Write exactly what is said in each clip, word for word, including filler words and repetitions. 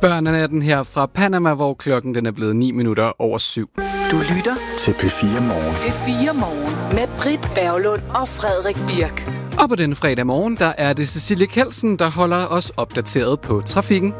Børn af natten her fra Panama, hvor klokken den er blevet ni minutter over syv. Du lytter til P fire Morgen. P fire Morgen med Britt Berglund og Frederik Birk. Og på denne fredag morgen, der er det Cecilie Kelsen, der holder os opdateret på trafikken.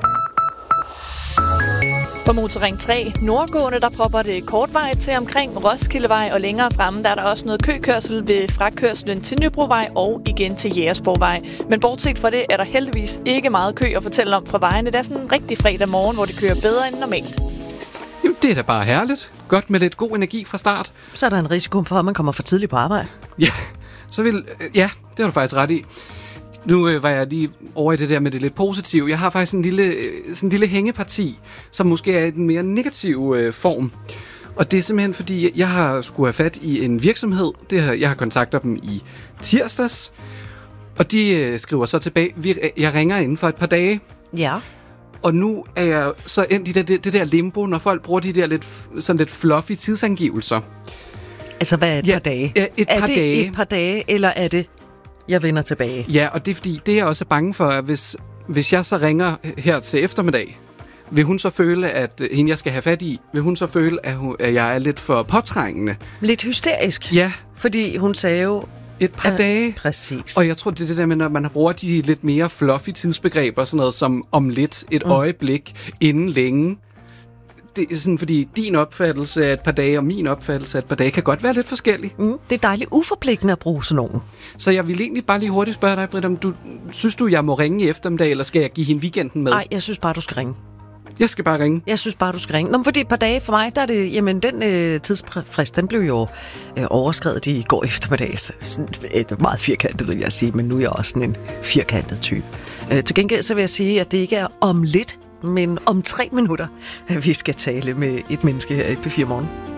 På Motorring tre nordgående, der propper det kortvej til omkring Roskildevej, og længere fremme, der er der også noget køkørsel ved frakørslen til Nybrovej og igen til Jægersborgvej. Men bortset fra det, er der heldigvis ikke meget kø at fortælle om fra vejene. Det er sådan en rigtig fredag morgen, hvor det kører bedre end normalt. Jamen, det er da bare herligt. Godt med lidt god energi fra start. Så er der en risiko for, at man kommer for tidligt på arbejde. Ja, så vil, ja, det har du faktisk ret i. Nu øh, var jeg lige over i det der med det lidt positive. Jeg har faktisk en lille, øh, sådan en lille hængeparti, som måske er i den mere negative øh, form. Og det er simpelthen fordi, jeg har skulle have fat i en virksomhed. Det har, jeg har kontaktet dem i tirsdags. Og de øh, skriver så tilbage, vi, jeg ringer inden for et par dage. Ja. Og nu er jeg så endt i det, det, det der limbo, når folk bruger de der lidt, sådan lidt fluffy tidsangivelser. Altså, hvad er et ja, par dage? Ja, et er par det dage. et par dage, eller er det, jeg vender tilbage? Ja, og det er fordi, det er jeg også bange for, at hvis, hvis jeg så ringer her til eftermiddag, vil hun så føle, at hende, jeg skal have fat i, vil hun så føle, at, hun, at jeg er lidt for påtrængende? Lidt hysterisk. Ja. Fordi hun sagde jo... Et par øh, dage. Præcis. Og jeg tror, det er det der med, når man bruger de lidt mere fluffy tidsbegreber, sådan noget som om lidt, et mm. øjeblik, inden længe. Det er sådan, fordi din opfattelse af et par dage, og min opfattelse af et par dage, kan godt være lidt forskellig. Mm. Det er dejligt uforpligtende at bruge sådan nogen. Så jeg vil egentlig bare lige hurtigt spørge dig, Britt, om du synes du, jeg må ringe i eftermiddag, eller skal jeg give hende weekenden med? Nej, jeg synes bare, du skal ringe. Jeg skal bare ringe? Jeg synes bare, du skal ringe. Nå, men fordi et par dage for mig, der er det, jamen den øh, tidsfrist, den blev jo øh, overskredet i går eftermiddags. Sådan et meget firkantet, vil jeg sige, men nu er jeg også sådan en firkantet type. Øh, til gengæld så vil jeg sige, at det ikke er om lidt, men om tre minutter, at vi skal tale med et menneske her i P fire Morgen.